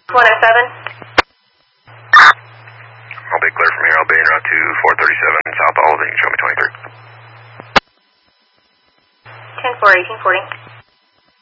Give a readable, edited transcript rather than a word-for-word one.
107. I'll be clear from here. I'll be en route to 437 South Albany. Show me 23. 10-4, 1840.